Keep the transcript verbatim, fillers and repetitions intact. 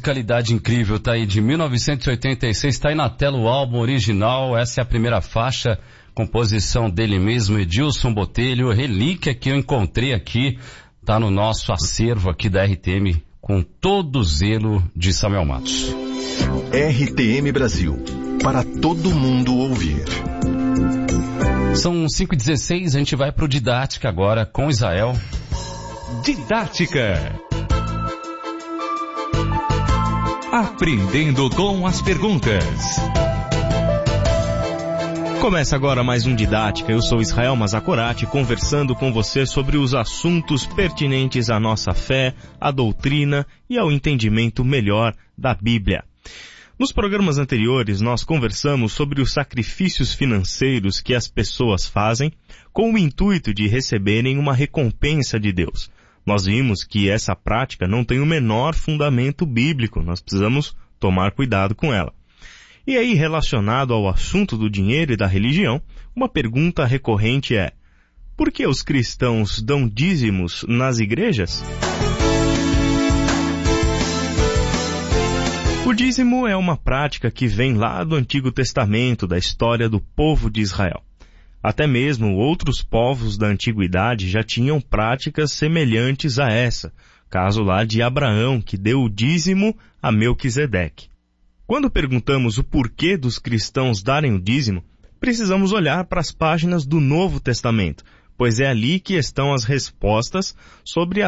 musicalidade incrível, tá aí de mil novecentos e oitenta e seis, tá aí na tela o álbum original, essa é a primeira faixa, composição dele mesmo, Edilson Botelho, relíquia que eu encontrei aqui, tá no nosso acervo aqui da R T M, com todo o zelo de Samuel Matos. R T M Brasil, para todo mundo ouvir. São cinco e dezesseis, a gente vai pro Didática agora com Israel. Didática. Aprendendo com as perguntas. Começa agora mais um Didática. Eu sou Israel Mazakorati, conversando com você sobre os assuntos pertinentes à nossa fé, à doutrina e ao entendimento melhor da Bíblia. Nos programas anteriores, nós conversamos sobre os sacrifícios financeiros que as pessoas fazem com o intuito de receberem uma recompensa de Deus. Nós vimos que essa prática não tem o menor fundamento bíblico, nós precisamos tomar cuidado com ela. E aí, relacionado ao assunto do dinheiro e da religião, uma pergunta recorrente é: por que os cristãos dão dízimos nas igrejas? O dízimo é uma prática que vem lá do Antigo Testamento, da história do povo de Israel. Até mesmo outros povos da antiguidade já tinham práticas semelhantes a essa, caso lá de Abraão, que deu o dízimo a Melquisedeque. Quando perguntamos o porquê dos cristãos darem o dízimo, precisamos olhar para as páginas do Novo Testamento, pois é ali que estão as respostas sobre